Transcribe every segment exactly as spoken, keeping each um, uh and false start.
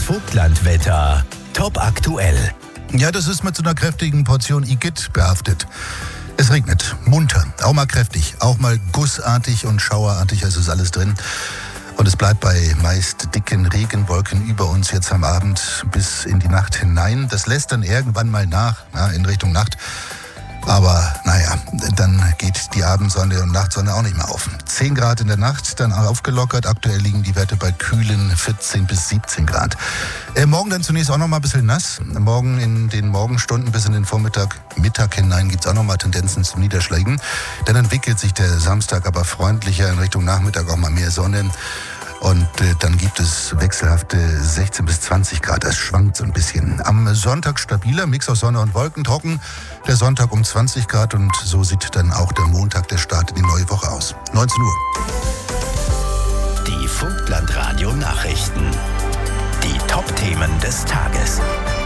Vogtlandwetter. Top aktuell. Ja, das ist mit so einer kräftigen Portion Igitt behaftet. Es regnet, munter, auch mal kräftig, auch mal gussartig und schauerartig, also ist alles drin. Und es bleibt bei meist dicken Regenwolken über uns jetzt am Abend bis in die Nacht hinein. Das lässt dann irgendwann mal nach, ja, in Richtung Nacht. Aber naja, dann geht die Abendsonne und Nachtsonne auch nicht mehr auf. zehn Grad in der Nacht, dann aufgelockert. Aktuell liegen die Werte bei kühlen vierzehn bis siebzehn Grad. Äh, morgen dann zunächst auch noch mal ein bisschen nass. Morgen in den Morgenstunden bis in den Vormittag, Mittag hinein gibt es auch noch mal Tendenzen zum Niederschlägen. Dann entwickelt sich der Samstag aber freundlicher, in Richtung Nachmittag auch mal mehr Sonne. Und äh, dann gibt es wechselhafte sechzehn bis zwanzig Grad. Das schwankt so ein bisschen. Am Sonntag stabiler, Mix aus Sonne und Wolken, trocken. Der Sonntag um zwanzig Grad und so sieht dann auch der Montag, der Start in die neue Woche aus. neunzehn Uhr. Die Vogtlandradio Nachrichten. Die Top-Themen des Tages.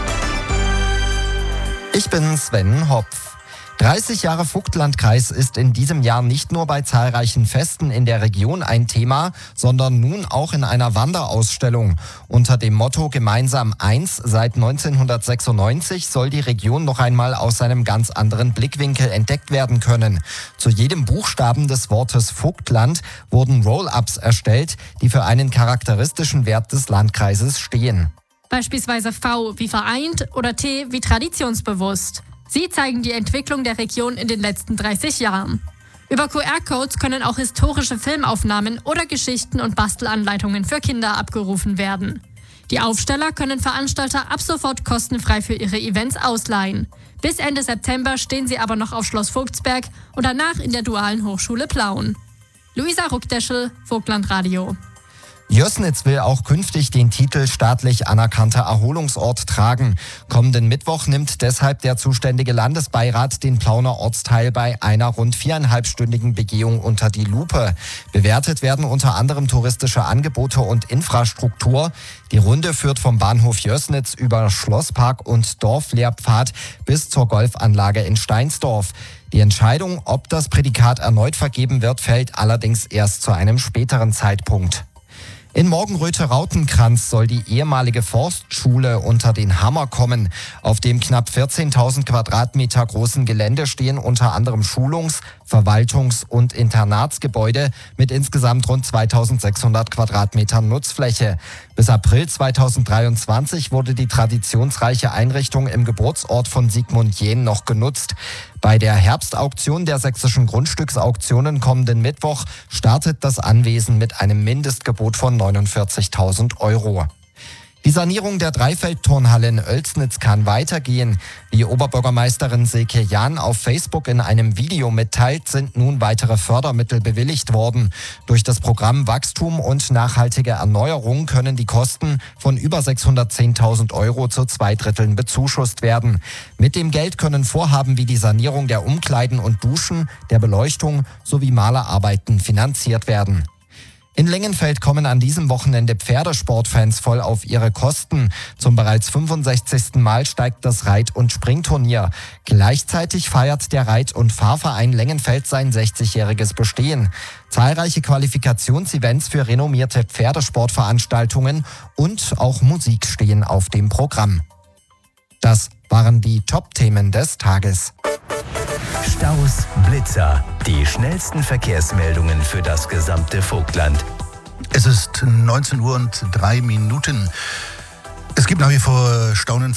Ich bin Sven Hopf. dreißig Jahre Vogtlandkreis ist in diesem Jahr nicht nur bei zahlreichen Festen in der Region ein Thema, sondern nun auch in einer Wanderausstellung. Unter dem Motto Gemeinsam eins seit neunzehnhundertsechsundneunzig soll die Region noch einmal aus einem ganz anderen Blickwinkel entdeckt werden können. Zu jedem Buchstaben des Wortes Vogtland wurden Roll-ups erstellt, die für einen charakteristischen Wert des Landkreises stehen. Beispielsweise V wie vereint oder T wie traditionsbewusst. Sie zeigen die Entwicklung der Region in den letzten dreißig Jahren. Über Q R-Codes können auch historische Filmaufnahmen oder Geschichten und Bastelanleitungen für Kinder abgerufen werden. Die Aufsteller können Veranstalter ab sofort kostenfrei für ihre Events ausleihen. Bis Ende September stehen sie aber noch auf Schloss Vogtsberg und danach in der Dualen Hochschule Plauen. Luisa Ruckdeschel, Vogtlandradio. Jößnitz will auch künftig den Titel staatlich anerkannter Erholungsort tragen. Kommenden Mittwoch nimmt deshalb der zuständige Landesbeirat den Plauner Ortsteil bei einer rund viereinhalbstündigen Begehung unter die Lupe. Bewertet werden unter anderem touristische Angebote und Infrastruktur. Die Runde führt vom Bahnhof Jößnitz über Schlosspark und Dorflehrpfad bis zur Golfanlage in Steinsdorf. Die Entscheidung, ob das Prädikat erneut vergeben wird, fällt allerdings erst zu einem späteren Zeitpunkt. In Morgenröte-Rautenkranz soll die ehemalige Forstschule unter den Hammer kommen. Auf dem knapp vierzehntausend Quadratmeter großen Gelände stehen unter anderem Schulungs-, Verwaltungs- und Internatsgebäude mit insgesamt rund zweitausendsechshundert Quadratmetern Nutzfläche. Bis April zweitausenddreiundzwanzig wurde die traditionsreiche Einrichtung im Geburtsort von Sigmund Jähn noch genutzt. Bei der Herbstauktion der sächsischen Grundstücksauktionen kommenden Mittwoch startet das Anwesen mit einem Mindestgebot von neunundvierzigtausend Euro. Die Sanierung der Dreifeldturnhalle in Oelsnitz kann weitergehen. Wie Oberbürgermeisterin Silke Jahn auf Facebook in einem Video mitteilt, sind nun weitere Fördermittel bewilligt worden. Durch das Programm Wachstum und nachhaltige Erneuerung können die Kosten von über sechshundertzehntausend Euro zu zwei Dritteln bezuschusst werden. Mit dem Geld können Vorhaben wie die Sanierung der Umkleiden und Duschen, der Beleuchtung sowie Malerarbeiten finanziert werden. In Lengenfeld kommen an diesem Wochenende Pferdesportfans voll auf ihre Kosten. Zum bereits fünfundsechzigsten Mal steigt das Reit- und Springturnier. Gleichzeitig feiert der Reit- und Fahrverein Lengenfeld sein sechzigjähriges Bestehen. Zahlreiche Qualifikationsevents für renommierte Pferdesportveranstaltungen und auch Musik stehen auf dem Programm. Das waren die Top-Themen des Tages. Staus, Blitzer, die schnellsten Verkehrsmeldungen für das gesamte Vogtland. Es ist neunzehn Uhr und drei Minuten. Es gibt nach wie vor Staunen